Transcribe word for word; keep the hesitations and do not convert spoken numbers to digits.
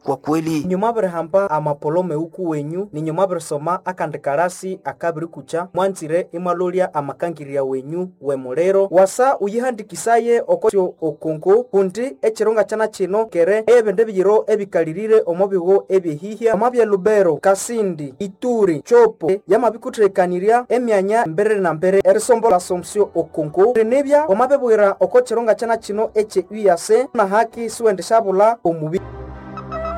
kwa kweli. Nyumabere hamba amapolome uku wenyu ni nyumabere soma akandekarasi akabiri kucha mwanzire imalolia amakangiria wenyu wemulero wasa uyihandikisaye okosyo okongo kundi echironga chana chino kere ebende biyiro ebikalirire omobigo ebihihya amabya Lubero Kasindi Ituri Chopo yamabikutrekanirya emyanya mbere na mbere erisombo la somsyo okongo renebya omabebwira okochironga chana chino eche uyase na haki suendeshabula omubi